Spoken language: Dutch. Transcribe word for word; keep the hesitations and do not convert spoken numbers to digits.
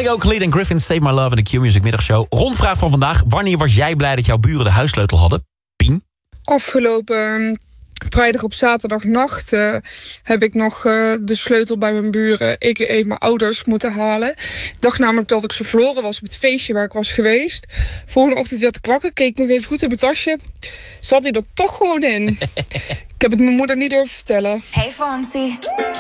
Kygo, Khalid en Griffin, Save My Love in de Q-Music middagshow. Rondvraag van vandaag. Wanneer was jij blij dat jouw buren de huissleutel hadden? Pien? Afgelopen vrijdag op zaterdagnacht uh, heb ik nog uh, de sleutel bij mijn buren, ik en mijn ouders, moeten halen. Ik dacht namelijk dat ik ze verloren was op het feestje waar ik was geweest. Volgende ochtend werd ik wakker, keek nog even goed in mijn tasje. Zat hij er toch gewoon in. Ik heb het mijn moeder niet durven vertellen. Hey Fonzie.